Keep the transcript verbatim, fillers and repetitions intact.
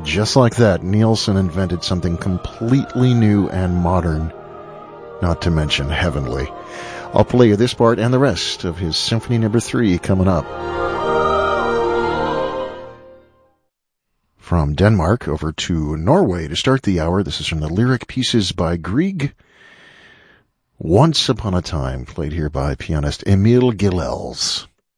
just like that, Nielsen invented something completely new and modern, not to mention heavenly. I'll play you this part and the rest of his Symphony Number Three coming up. From Denmark over to Norway to start the hour. This is from the Lyric Pieces by Grieg. Once Upon a Time, played here by pianist Emil Gilels.